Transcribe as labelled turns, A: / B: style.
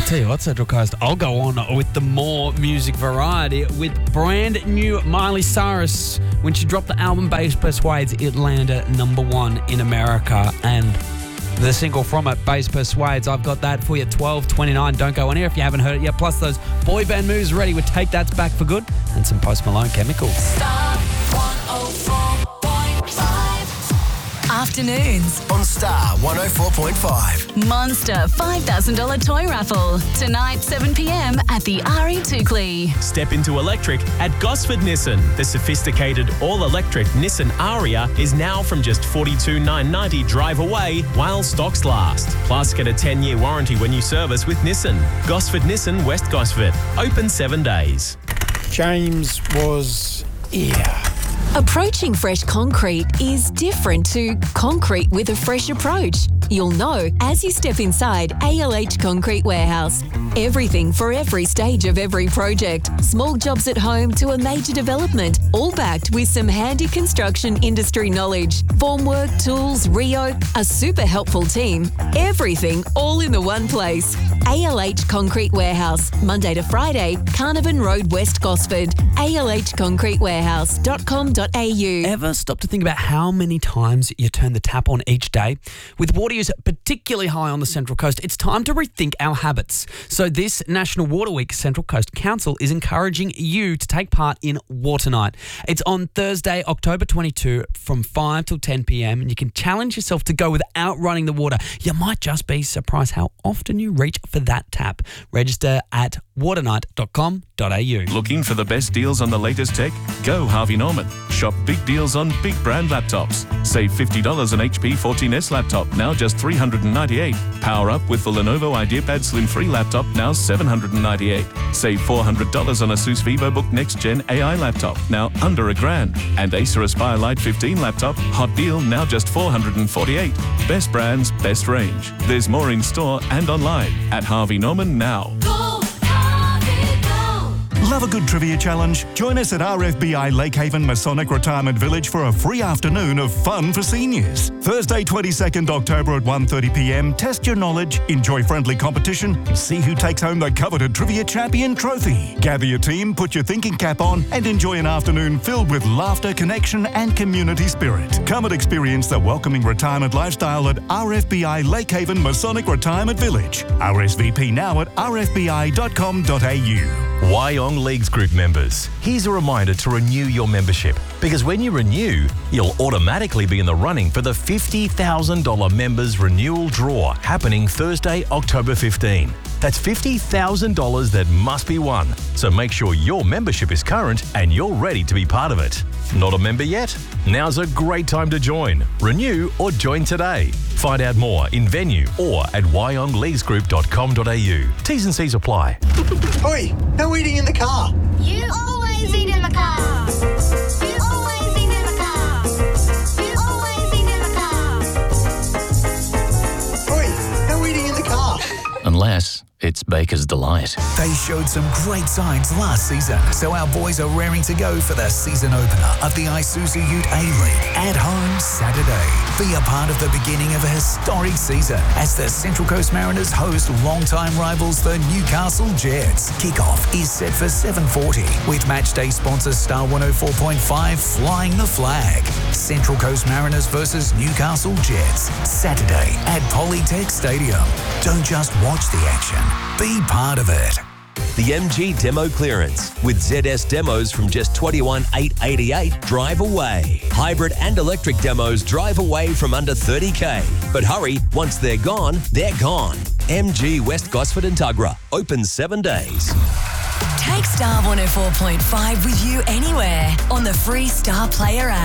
A: Tell you what, Central Coast, I'll go on with the more music variety with brand new Miley Cyrus. When she dropped the album Bass Persuades, it landed #1 in America, and the single from it, Bass Persuades, I've got that for you, 12.29. Don't go on here if you haven't heard it yet. Plus those boy band moves ready with Take That's Back for Good and some Post Malone Chemicals.
B: Star 104.5 Afternoons
C: on Star 104.5.
B: Monster $5,000 toy raffle. Tonight, 7 p.m. at the RE Toukley.
D: Step into electric at Gosford Nissan. The sophisticated all-electric Nissan Aria is now from just $42,990 drive away while stocks last. Plus, get a 10-year warranty when you service with Nissan. Gosford Nissan, West Gosford. Open 7 days.
E: James was here.
B: Approaching fresh concrete is different to concrete with a fresh approach. You'll know as you step inside ALH Concrete Warehouse. Everything for every stage of every project. Small jobs at home to a major development, all backed with some handy construction industry knowledge. Formwork, tools, Rio, a super helpful team. Everything all in the one place. ALH Concrete Warehouse, Monday to Friday, Carnarvon Road, West Gosford. alhconcretewarehouse.com.au.
A: Ever stop to think about how many times you turn the tap on each day? With water use particularly high on the Central Coast, it's time to rethink our habits. So this National Water Week, Central Coast Council is encouraging you to take part in Water Night. It's on Thursday, October 22 from 5 till 10 p.m. and you can challenge yourself to go without running the water. You might just be surprised how often you reach for that tap. Register at waternight.com.au.
F: Looking for the best deals on the latest tech? Go Harvey Norman. Shop big deals on big brand laptops. Save $50 on HP 14S laptop, now just $398. Power up with the Lenovo IdeaPad Slim 3 laptop, now $798. Save $400 on Asus VivoBook Next Gen AI laptop, now under $1,000. And Acer Aspire Lite 15 laptop, hot deal, now just $448. Best brands, best range. There's more in store and online at Harvey Norman now.
G: Love a good trivia challenge? Join us at RFBI Lakehaven Masonic Retirement Village for a free afternoon of fun for seniors. Thursday, 22nd October at 1:30 p.m. Test your knowledge, enjoy friendly competition, and see who takes home the coveted Trivia Champion trophy. Gather your team, put your thinking cap on, and enjoy an afternoon filled with laughter, connection, and community spirit. Come and experience the welcoming retirement lifestyle at RFBI Lakehaven Masonic Retirement Village. RSVP now at rfbi.com.au.
H: Wyong Leagues Group members, here's a reminder to renew your membership, because when you renew, you'll automatically be in the running for the $50,000 members renewal draw happening Thursday, October 15. That's $50,000 that must be won, so make sure your membership is current and you're ready to be part of it. Not a member yet? Now's a great time to join. Renew or join today. Find out more in venue or at wyongleaguesgroup.com.au. T's and C's apply.
C: Oi, no eating in the car.
I: You always eat in the car. You always eat in the car. You always eat in the car.
C: Oi, no eating in the car.
J: Unless it's Baker's Delight.
K: They showed some great signs last season, so our boys are raring to go for the season opener of the Isuzu Ute A-League at home Saturday. Be a part of the beginning of a historic season as the Central Coast Mariners host longtime rivals the Newcastle Jets. Kickoff is set for 7:40 with matchday sponsor Star 104.5 flying the flag. Central Coast Mariners versus Newcastle Jets, Saturday at Polytech Stadium. Don't just watch the action. Be part of it.
L: The MG Demo Clearance with ZS demos from just $21,888 drive away. Hybrid and electric demos drive away from under $30K. But hurry, once they're gone, they're gone. MG West Gosford and Tuggerah, open 7 days.
B: Take Star 104.5 with you anywhere on the free Star Player app.